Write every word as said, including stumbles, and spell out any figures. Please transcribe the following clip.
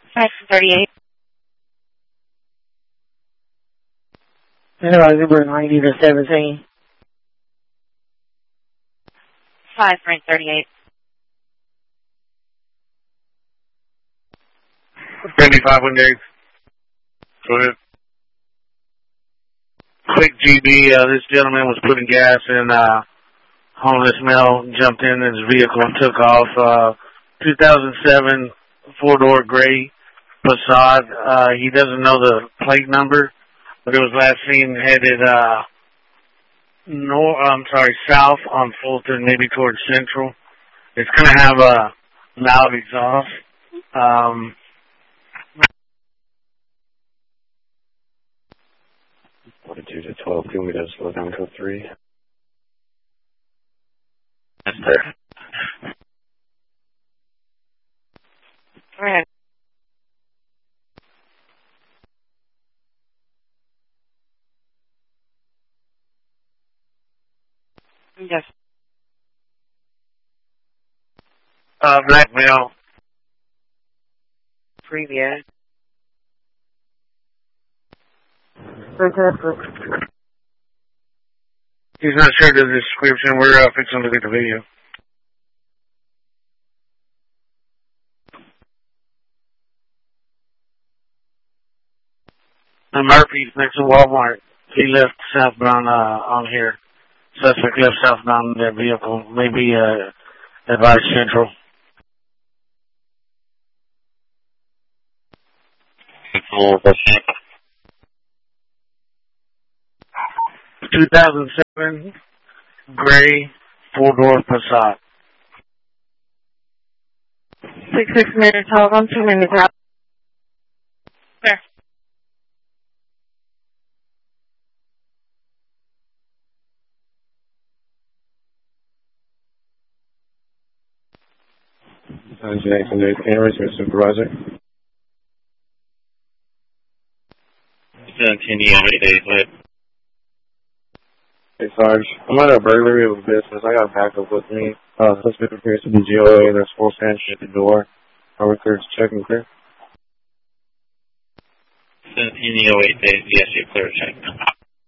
five thirty-eight. Analyze number ninety to seventeen. five thirty-eight. seventy-five one eight. Go ahead. Quick G B, uh, this gentleman was putting gas in, uh, homeless male, jumped in his vehicle and took off, uh, two thousand seven four-door gray Passat. Uh, he doesn't know the plate number, but it was last seen headed, uh, nor, I'm sorry, south on Fulton, maybe towards Central. It's going to have a loud exhaust. Um, forty-two to twelve, can we just slow down to three? That's there. Go ahead. Yes. Uh, black male. Previous. He's not sure the description. We're uh, fixing to look at the video. Uh, Murphy's next to Walmart. He left southbound uh, on here. Suspect left southbound in their vehicle. Maybe uh, advise Central. two thousand seven gray four-door Passat. Six six minutes, hold on, two minutes out. There. Sergeant Jackson, there's cameras, your supervisor. Continue how many days late? Hey, Sarge, I'm at a burglary of a business. I got backup with me. Uh, suspect appears to be G O A, and there's full sanctions at the door. Are we clear to check and clear? Continue eight days, yes, you're clear to check.